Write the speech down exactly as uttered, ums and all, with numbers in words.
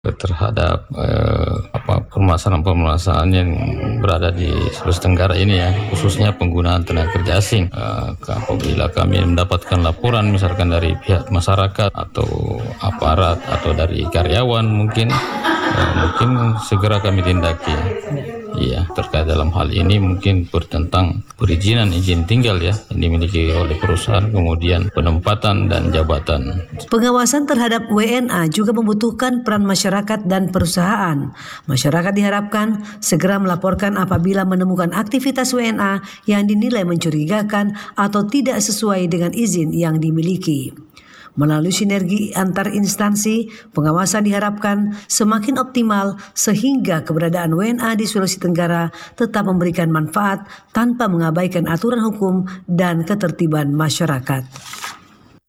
terhadap eh, apa permasalahan-permasalahan yang berada di Sulawesi Tenggara ini ya, khususnya penggunaan tenaga kerja asing. Eh, apabila kami mendapatkan laporan misalkan dari pihak masyarakat atau aparat atau dari karyawan mungkin eh, mungkin segera kami tindaki. Iya, terkait dalam hal ini mungkin tentang perizinan izin tinggal ya yang dimiliki oleh perusahaan, kemudian penempatan dan jabatan. Pengawasan terhadap W N A juga membutuhkan peran masyarakat dan perusahaan. Masyarakat diharapkan segera melaporkan apabila menemukan aktivitas W N A yang dinilai mencurigakan atau tidak sesuai dengan izin yang dimiliki. Melalui sinergi antar instansi, pengawasan diharapkan semakin optimal sehingga keberadaan W N A di Sulawesi Tenggara tetap memberikan manfaat tanpa mengabaikan aturan hukum dan ketertiban masyarakat.